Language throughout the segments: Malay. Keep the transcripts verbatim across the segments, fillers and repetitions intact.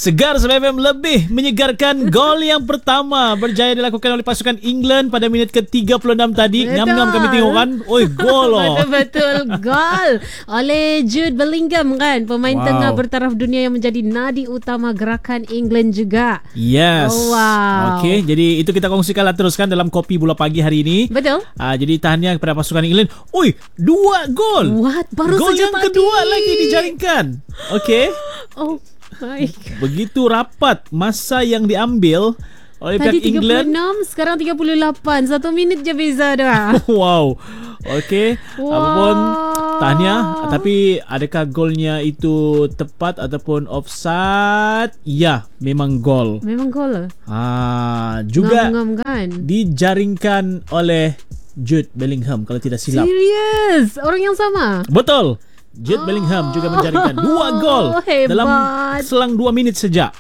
Segar F M lebih menyegarkan. Gol yang pertama berjaya dilakukan oleh pasukan England pada minit ke tiga puluh enam tadi. Ngam-ngam kami tengok kan. Oi, gol loh. Betul-betul gol oleh Jude Bellingham kan, pemain wow. tengah bertaraf dunia yang menjadi nadi utama gerakan England juga. Yes. Oh, wow. Okey, jadi itu kita kongsikanlah teruskan dalam Kopi Bola Pagi hari ini. Betul. Uh, jadi tahniah kepada pasukan England. Oi, dua gol. What? Baru gol saja yang tadi. kedua lagi dijaringkan. Okey. Oh my. Begitu rapat masa yang diambil oleh pihak England. Tadi tiga puluh enam, England. sekarang tiga puluh lapan. Satu minit je beza dah. Wow. Okey. Wow. Apapun tahniah. Tapi adakah golnya itu tepat ataupun offside? Ya, memang gol. Memang gol. Ah, juga Ngam-ngam kan? dijaringkan oleh Jude Bellingham kalau tidak silap. Serius? Orang yang sama? Betul. Jude oh. Bellingham juga menjaringkan dua gol Hebat. dalam selang dua minit saja.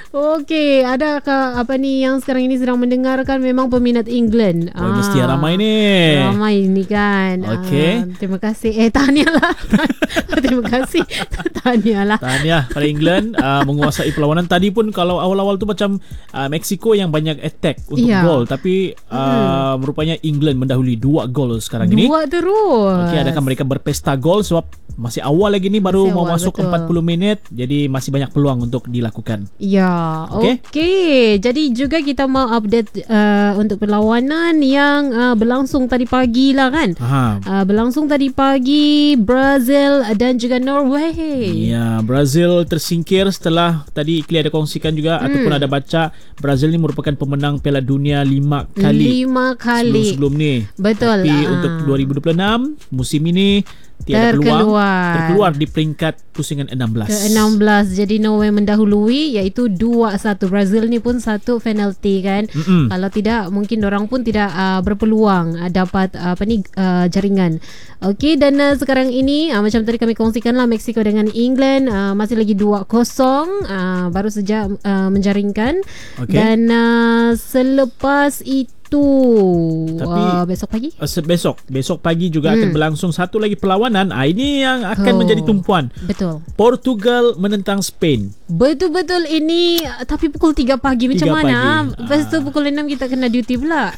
Okey, adakah apa ni yang sekarang ini sedang mendengarkan memang peminat England? Oh, ah, mesti ramai ni. Ramai ni kan. Okey. Ah, terima kasih. Eh, tahniahlah. Terima kasih. Tahniahlah. Tahniah pada England uh, menguasai perlawanan. Tadi pun kalau awal-awal tu macam uh, Mexico yang banyak attack untuk yeah. gol, tapi uh, hmm. rupanya England mendahului dua gol sekarang dua ini. Dua terus. Okey, adakah mereka berpesta gol sebab masih awal lagi ni, baru masih mau awal, masuk betul. empat puluh minit, jadi masih banyak peluang untuk dilakukan. Ya, okey. Okay. Jadi juga kita mau update uh, untuk perlawanan yang uh, berlangsung tadi pagi lah kan. Uh, berlangsung tadi pagi Brazil dan juga Norway. Ya, Brazil tersingkir setelah tadi Ikli ada kongsikan juga hmm. ataupun ada baca Brazil ni merupakan pemenang Piala Dunia lima kali. Lima kali. Sebelum-sebelum ni. Betul. Tapi uh. untuk dua ribu dua puluh enam musim ini tiada peluang, terkeluar di peringkat pusingan enam belas. Ke enam belas. Jadi Norway mendahului iaitu dua satu. Brazil ni pun satu penalti kan. Mm-mm. Kalau tidak mungkin orang pun tidak uh, berpeluang uh, dapat uh, apa ni uh, jaringan. Okey, dan uh, sekarang ini uh, macam tadi kami kongsikanlah Mexico dengan England uh, masih lagi dua kosong, uh, baru saja uh, menjaringkan. Okay. Dan uh, selepas itu Tapi, uh, besok pagi uh, besok besok pagi juga hmm. akan berlangsung satu lagi perlawanan. uh, ini yang akan oh, menjadi tumpuan. Betul. Portugal menentang Spain. Betul-betul ini. Tapi pukul tiga pagi macam tiga mana pagi. Lepas tu pukul enam kita kena duty pula.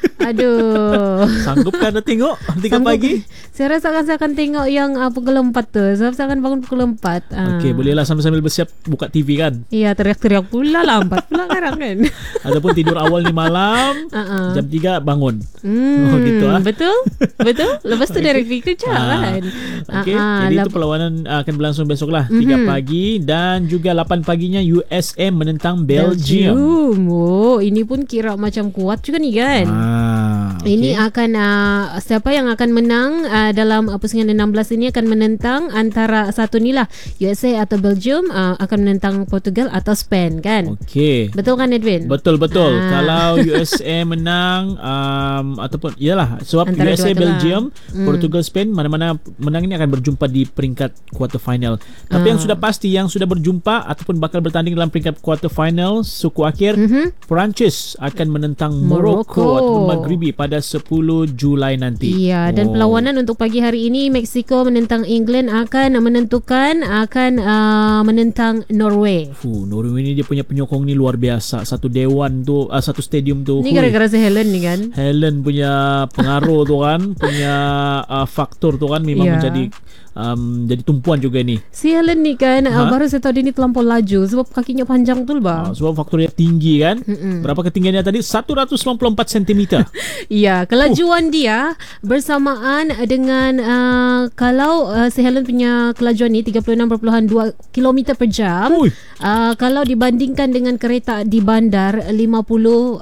Aduh. Sanggup kan nak tengok tiga Sanggup. pagi? Saya rasa akan saya akan tengok yang uh, pukul empat tu. Saya akan bangun pukul empat. uh. Okey, bolehlah sambil-sambil bersiap buka T V kan. Iya, teriak-teriak pula lah empat pula sekarang kan. Ataupun tidur awal ni malam, uh-uh. jam tiga bangun. Hmm, oh gitu ah. Betul? Betul? Lepas tu dari fikir kerja kan. Okey, uh-uh. jadi lep- itu perlawanan akan berlangsung besok lah tiga mm-hmm. pagi dan juga lapan paginya U S A menentang Belgium. Belgium. Oh, ini pun kira macam kuat juga ni kan. Ah, okay. Ini akan uh, siapa yang akan menang uh, dalam uh, pusingan enam belas ini akan menentang antara satu ni lah, U S A atau Belgium uh, akan menentang Portugal atau Spain kan. Okey. Betul kan Edwin? Betul betul. Ah. Kalau U S A menang um, ataupun iyalah sebab antara U S A Belgium, hmm. Portugal Spain, mana-mana menang ini akan berjumpa di peringkat quarter final. Tapi ah. yang sudah pasti yang sudah berjumpa ataupun bakal bertanding dalam peringkat quarter final suku akhir, mm-hmm. Perancis akan menentang Morocco, Morocco ataupun Maghribi pada sepuluh Julai nanti. Iya, dan oh. perlawanan untuk pagi hari ini Mexico menentang England akan menentukan akan uh, menentang Norway. Fuh, Norway ni dia punya penyokong ni luar biasa. Satu dewan tu, uh, satu stadium tu. Ni gara-gara si Helen ni kan. Helen punya pengaruh tu kan, punya uh, faktor tu kan memang yeah. menjadi um, jadi tumpuan juga ni. Si Helen ni kan uh, baru saya tahu dia ni terlampau laju sebab kakinya panjang tu bah. Uh, sebab faktornya tinggi kan. Mm-mm. Berapa ketinggiannya tadi? seratus sembilan puluh empat sentimeter. Iya, kelajuan uh. dia bersamaan dengan uh, kalau uh, si Helen punya kelajuan ni tiga puluh enam perpuluhan dua kilometer per jam. Uh, kalau dibandingkan dengan kereta di bandar lima puluh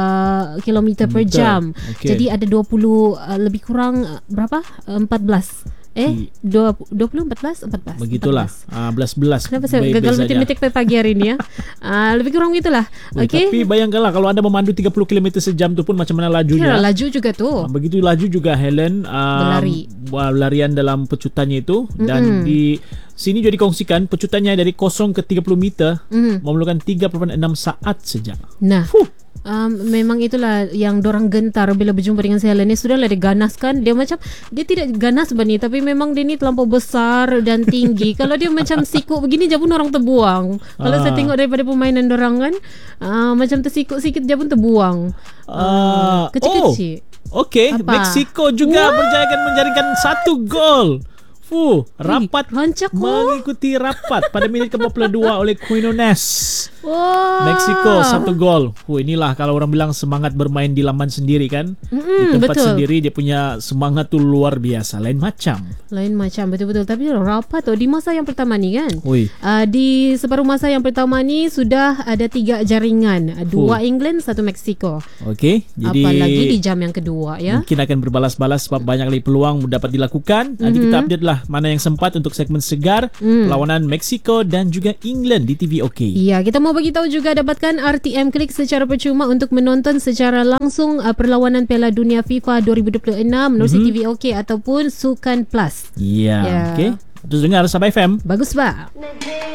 uh, kilometer per jam. Okay. Jadi ada dua puluh uh, lebih kurang uh, berapa? Uh, empat belas. Eh, dua puluh, empat belas, empat belas. Begitulah. Ah, belas-belas. Kenapa saya gagal matematik pagi hari ni ya? Ah, lebih kurang gitulah. Okey. Tapi bayangkanlah kalau anda memandu tiga puluh kilometer sejam tu pun macam mana lajunya. Ya, laju juga tu. Ah, begitu laju juga Helen um, berlari. Larian dalam pecutannya itu. Dan mm-hmm. di sini juga dikongsikan pecutannya dari kosong ke tiga puluh meter mm-hmm. memerlukan tiga puluh enam saat saja. Nah. Fuh. um, memang itulah yang dorang gentar bila berjumpa dengan si Helen ni. Sudahlah dia ganaskan. Dia macam, dia tidak ganas sebenarnya, tapi memang dia ni terlampau besar dan tinggi. Kalau dia macam sikut begini je pun orang terbuang. Kalau Ah. saya tengok daripada permainan dorang kan, uh, macam tersikut sikit je pun terbuang. Ah, Uh, kecil-kecil. Oh, okey. Apa? Mexico juga What? berjaya menjaringkan satu gol. Fuh, rapat rancak kok. mengikuti rapat pada minit ke empat puluh dua oleh Quinones. Wah. Mexico satu gol. Huh, inilah kalau orang bilang semangat bermain di laman sendiri kan. Mm-mm, di tempat betul. sendiri dia punya semangat tu luar biasa. Lain macam. Lain macam, betul-betul. Tapi rapat tu di masa yang pertama ni kan. Ui. Uh, di separuh masa yang pertama ni sudah ada tiga jaringan. Dua Oh. England, satu Mexico. Okey. Jadi Apalagi di jam yang kedua ya. mungkin akan berbalas-balas sebab banyak lagi peluang dapat dilakukan. Nanti kita update lah mana yang sempat untuk segmen segar Mm. perlawanan Mexico dan juga England di T V OK. Ya, kita mau bagi tahu juga dapatkan R T M Klik secara percuma untuk menonton secara langsung uh, perlawanan Piala Dunia FIFA dua ribu dua puluh enam menerusi Mhm. T V OK ataupun Sukan Plus. Ya, Ya. okey. Terus dengar Sabah F M. Bagus, Pak.